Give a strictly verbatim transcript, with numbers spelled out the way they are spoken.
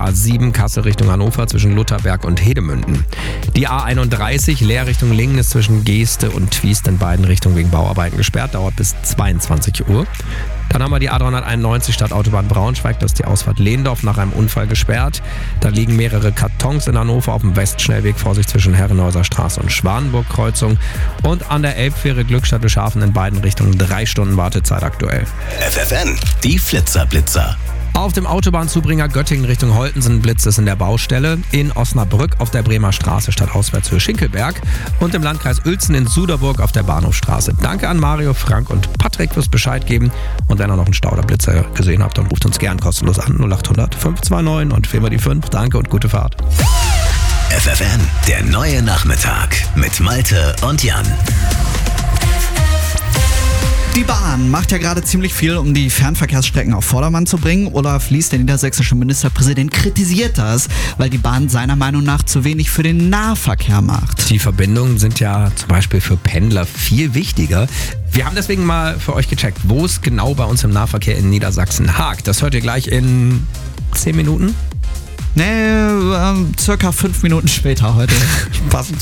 A sieben Kassel Richtung Hannover zwischen Lutherberg und Hedemünden. Die A einunddreißig Leer Richtung Lingen ist zwischen Geeste und Twiest in beiden Richtungen wegen Bauarbeiten gesperrt, dauert bis zweiundzwanzig Uhr. Dann haben wir die A dreihunderteinundneunzig Stadtautobahn Braunschweig, das ist die Ausfahrt Lehndorf nach einem Unfall gesperrt. Da liegen mehrere Kartons in Hannover auf dem Westschnellweg, Vorsicht zwischen Herrenhäuser Straße und Schwanenburg-Kreuzung. Und an der Elbfähre Glückstadt-Beschafen in beiden Richtungen drei Stunden Wartezeit aktuell. F F N, die Flitzer-Blitzer. Auf dem Autobahnzubringer Göttingen Richtung Holtensen blitzt es in der Baustelle. In Osnabrück auf der Bremer Straße statt Auswärtshöhe Schinkelberg. Und im Landkreis Uelzen in Suderburg auf der Bahnhofstraße. Danke an Mario, Frank und Patrick fürs Bescheid geben. Und wenn ihr noch einen Stau oder Blitzer gesehen habt, dann ruft uns gern kostenlos an. null acht hundert fünf zwei neun und wählen wir die fünf. Danke und gute Fahrt. F F N, der neue Nachmittag mit Malte und Jan. Die Bahn macht ja gerade ziemlich viel, um die Fernverkehrsstrecken auf Vordermann zu bringen. Olaf Lies, der niedersächsische Ministerpräsident, kritisiert das, weil die Bahn seiner Meinung nach zu wenig für den Nahverkehr macht. Die Verbindungen sind ja zum Beispiel für Pendler viel wichtiger. Wir haben deswegen mal für euch gecheckt, wo es genau bei uns im Nahverkehr in Niedersachsen hakt. Das hört ihr gleich in zehn Minuten. Nee, äh, circa fünf Minuten später heute. Passend